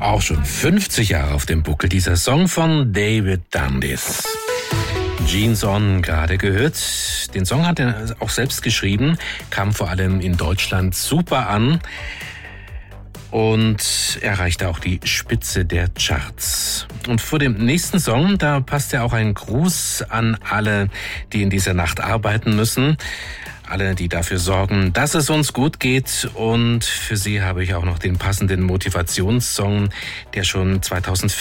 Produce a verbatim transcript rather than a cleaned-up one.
Auch schon fünfzig Jahre auf dem Buckel, dieser Song von David Dundas. Jeans On gerade gehört. Den Song hat er auch selbst geschrieben, kam vor allem in Deutschland super an und erreichte auch die Spitze der Charts. Und vor dem nächsten Song, da passt ja auch ein Gruß an alle, die in dieser Nacht arbeiten müssen. Alle, die dafür sorgen, dass es uns gut geht. Und für sie habe ich auch noch den passenden Motivationssong, der schon zweitausendvierzehn